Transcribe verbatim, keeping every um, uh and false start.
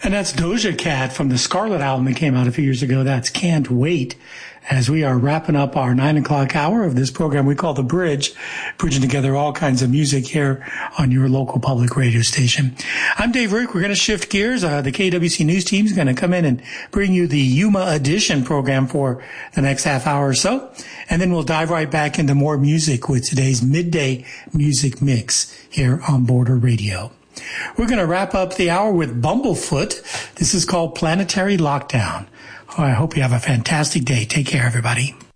And that's Doja Cat from the Scarlet album that came out a few years ago. That's Can't Wait. As we are wrapping up our nine o'clock hour of this program we call The Bridge, bridging together all kinds of music here on your local public radio station. I'm Dave Rick. We're going to shift gears. Uh, the K W C News team is going to come in and bring you the Yuma Edition program for the next half hour or so. And then we'll dive right back into more music with today's midday music mix here on Border Radio. We're going to wrap up the hour with Bumblefoot. This is called Planetary Lockdown. Oh, I hope you have a fantastic day. Take care, everybody.